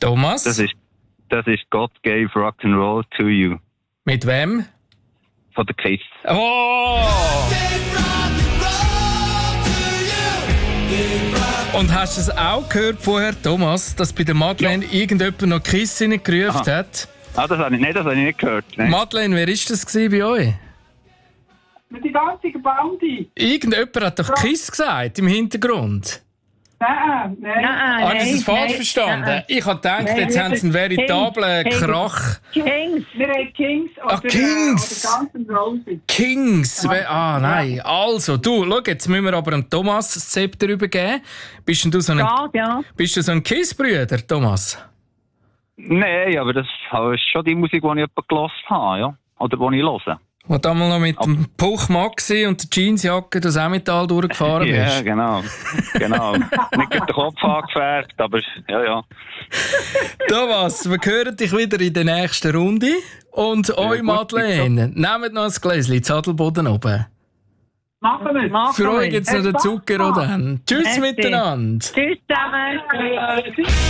Thomas? Das ist God Gave Rock'n'Roll to You. Mit wem? Von der Kiss. Oh! Und hast du es auch gehört vorher, Thomas, dass bei der Madeleine irgendjemand noch Kiss gerufen hat? Das habe ich nicht gehört. Nein. Madeleine, wer war das bei euch? Mit die ganze Bandi. Irgendjemand hat doch Kiss gesagt im Hintergrund. Nein. Hast du es falsch verstanden? Nein. Ich habe gedacht, jetzt haben sie einen veritablen Krach. Kings. Wir haben Kings oder, Kings. oder Guns N' Roses. Kings! Nein. Also, du, schau, jetzt müssen wir aber dem Thomas das Zepter übergeben. Bist denn du so Bist du so ein Kiss-Brüder, Thomas? Nein, aber das ist schon die Musik, die ich etwa gehört habe, ja. Oder die ich höre. Wo du einmal noch mit dem Puch Maxi und der Jeansjacke das Emmental durchgefahren bist. Ja, genau. Nicht den Kopf angefärbt, aber ja. Thomas, wir hören dich wieder in der nächsten Runde. Und euch, Madeleine, nehmt noch ein Gläschen Zadelboden oben. Machen wir. Für euch jetzt noch den Zucker oder? Tschüss Merci. miteinander. Tschüss zusammen.